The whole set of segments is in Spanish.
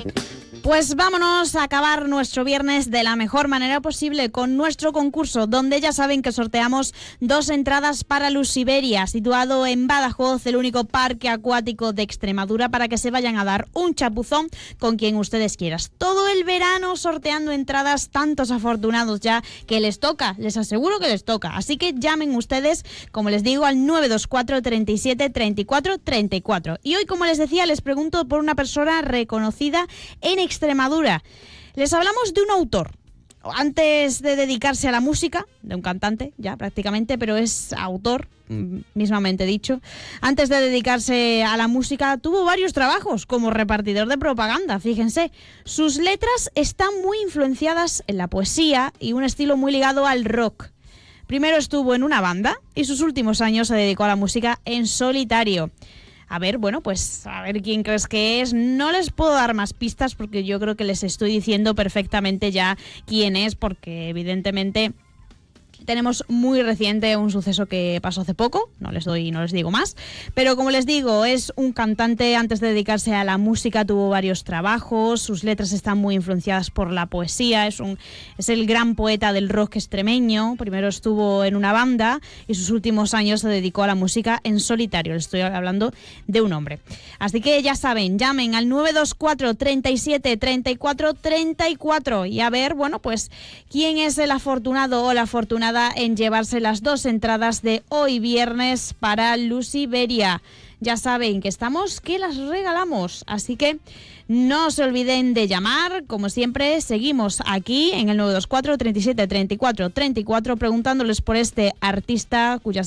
Pues vámonos a acabar nuestro viernes de la mejor manera posible con nuestro concurso, donde ya saben que sorteamos 2 entradas para Lusiberia, situado en Badajoz, el único parque acuático de Extremadura, para que se vayan a dar un chapuzón con quien ustedes quieran. Todo el verano sorteando entradas, tantos afortunados ya que les toca, les aseguro que les toca. Así que llamen ustedes, como les digo, al 924 37 34 34. Y hoy, como les decía, les pregunto por una persona reconocida en Extremadura. Les hablamos de un autor. Antes de dedicarse a la música, de un cantante ya prácticamente, pero es autor, mismamente dicho. Antes de dedicarse a la música, tuvo varios trabajos como repartidor de propaganda, fíjense. Sus letras están muy influenciadas en la poesía y un estilo muy ligado al rock. Primero estuvo en una banda y sus últimos años se dedicó a la música en solitario. A ver, bueno, pues a ver quién crees que es. No les puedo dar más pistas porque yo creo que les estoy diciendo perfectamente ya quién es, porque evidentemente tenemos muy reciente un suceso que pasó hace poco, no les digo más, pero como les digo, es un cantante. Antes de dedicarse a la música tuvo varios trabajos, sus letras están muy influenciadas por la poesía, es el gran poeta del rock extremeño. Primero estuvo en una banda y sus últimos años se dedicó a la música en solitario. Les estoy hablando de un hombre. Así que ya saben, llamen al 924 37 34 34 y a ver, bueno, pues quién es el afortunado o la afortunada en llevarse las 2 entradas de hoy viernes para Lusiberia. Ya saben que las regalamos, así que no se olviden de llamar. Como siempre, seguimos aquí en el 924 37 34 34 preguntándoles por este artista cuyas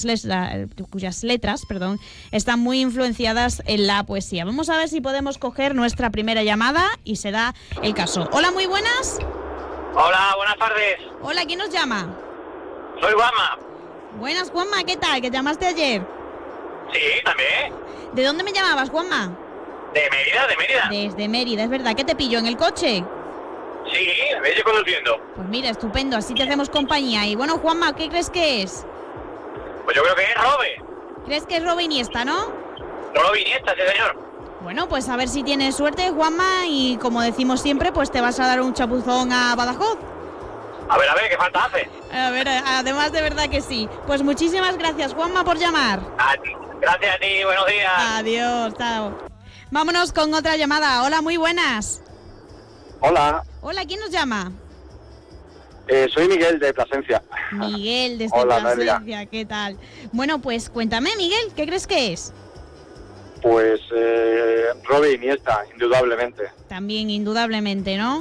letras están muy influenciadas en la poesía. Vamos a ver si podemos coger nuestra primera llamada y se da el caso. Hola, muy buenas. Hola, buenas tardes. Hola, ¿quién nos llama? Soy Juanma. Buenas, Juanma, ¿qué tal? ¿Que llamaste ayer? Sí, también. ¿De dónde me llamabas, Juanma? De Mérida. Desde Mérida, es verdad. ¿Qué te pillo, en el coche? Sí, me estoy conduciendo. Pues mira, estupendo, así te hacemos compañía. Y bueno, Juanma, ¿qué crees que es? Pues yo creo que es Robe. ¿Crees que es Robe Iniesta, no? Robe Iniesta, sí señor. Bueno, pues a ver si tienes suerte, Juanma, y como decimos siempre, pues te vas a dar un chapuzón a Badajoz. A ver, ¿qué falta hace? A ver, además de verdad que sí. Pues muchísimas gracias, Juanma, por llamar. Gracias a ti, buenos días. Adiós, chao. Vámonos con otra llamada. Hola, muy buenas. Hola. Hola, ¿quién nos llama? Soy Miguel de Plasencia. Miguel, desde Hola, Plasencia, Noelia. ¿qué tal? Bueno, pues cuéntame, Miguel, ¿qué crees que es? Pues Robe Iniesta, indudablemente. También, indudablemente, ¿no?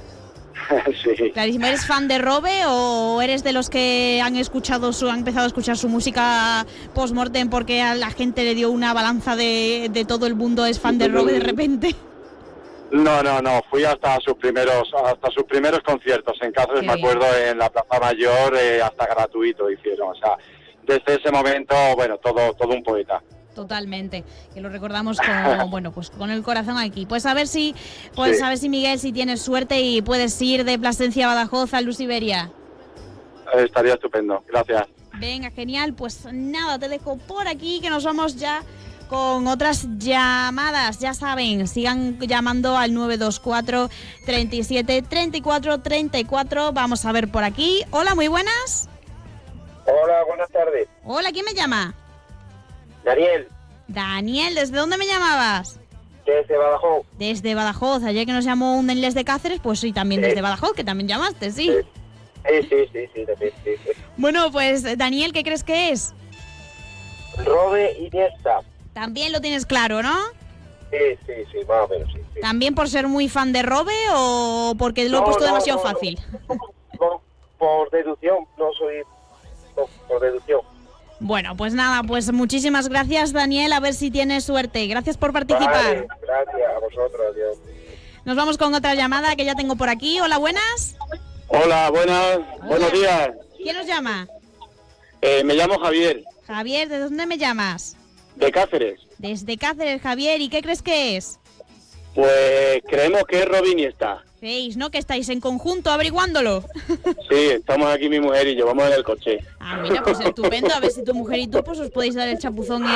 Sí. Clarísimo. ¿Eres fan de Robe o eres de los que han empezado a escuchar su música post-mortem porque a la gente le dio una balanza de todo el mundo es fan de Robe de repente? No, fui hasta sus primeros conciertos en Cáceres, me acuerdo, en la Plaza Mayor, hasta gratuito hicieron. O sea, desde ese momento, bueno, todo un poeta. Totalmente, que lo recordamos con el corazón aquí. Pues a ver si Miguel, si tienes suerte y puedes ir de Plasencia a Badajoz a Lusiberia. Estaría estupendo, gracias. Venga, genial, pues nada, te dejo por aquí que nos vamos ya con otras llamadas. Ya saben, sigan llamando al 924 37 34 34. Vamos a ver por aquí. Hola, muy buenas. Hola, buenas tardes. Hola, ¿quién me llama? Daniel, ¿desde dónde me llamabas? desde Badajoz. Desde Badajoz, ayer que nos llamó un Enles de Cáceres, pues sí, también desde Badajoz, que también llamaste, sí. Sí. Bueno, pues Daniel, ¿qué crees que es? Robe Iniesta. También lo tienes claro, ¿no? Sí, más o menos, sí. ¿También por ser muy fan de Robe o porque lo he puesto demasiado fácil? No, por deducción, por deducción. Bueno, pues nada, pues muchísimas gracias, Daniel, a ver si tienes suerte. Gracias por participar. Vale, gracias a vosotros, adiós. Nos vamos con otra llamada que ya tengo por aquí. Hola, buenas. Hola, buenos días. ¿Quién nos llama? Me llamo Javier. Javier, ¿de dónde me llamas? De Cáceres. Desde Cáceres, Javier. ¿Y qué crees que es? Pues creemos que es Robe Iniesta. ¿Veis, no? Que estáis en conjunto averiguándolo. Sí, estamos aquí mi mujer y yo, vamos en el coche. Ah, mira, pues estupendo. A ver si tu mujer y tú pues os podéis dar el chapuzón